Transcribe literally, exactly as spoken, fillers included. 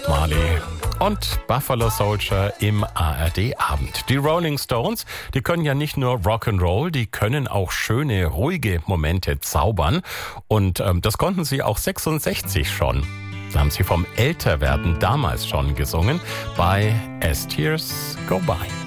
Bob Marley und Buffalo Soldier im A R D-Abend. Die Rolling Stones, die können ja nicht nur Rock'n'Roll, die können auch schöne, ruhige Momente zaubern. Und ähm, das konnten sie auch sechsundsechzig schon. Da haben sie vom Älterwerden damals schon gesungen bei As Tears Go By.